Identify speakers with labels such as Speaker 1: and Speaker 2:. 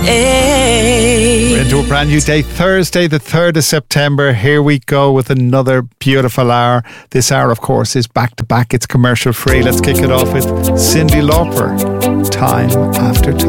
Speaker 1: We're into a brand new day, Thursday, the 3rd of September. Here we go with another beautiful hour. This hour, of course, is back to back. It's commercial free. Let's kick it off with Cyndi Lauper, Time After Time.